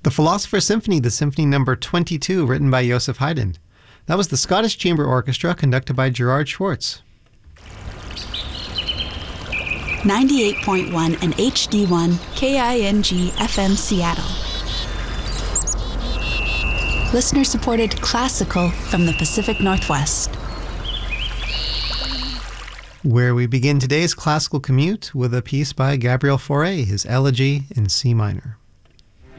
The Philosopher's Symphony, the Symphony Number 22, written by Joseph Haydn. That was the Scottish Chamber Orchestra, conducted by Gerard Schwartz. 98.1 and HD1 KING FM Seattle. Listener-supported classical from the Pacific Northwest. Where we begin today's classical commute with a piece by Gabriel Fauré, his Elegy in C minor.